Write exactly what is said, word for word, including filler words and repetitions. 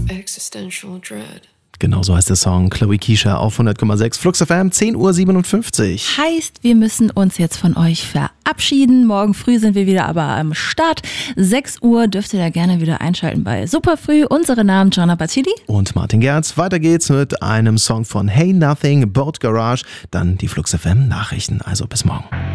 Existential dread. Genau so heißt der Song. Chloe Keisha auf hundert Komma sechs. Flux F M, zehn Uhr siebenundfünfzig. Heißt, wir müssen uns jetzt von euch verabschieden. Morgen früh sind wir wieder aber am Start. sechs Uhr dürft ihr da gerne wieder einschalten bei Superfrüh. Unsere Namen Gianna Battili und Martin Gerz. Weiter geht's mit einem Song von Hey Nothing, Boat Garage. Dann die Flux F M Nachrichten. Also bis morgen.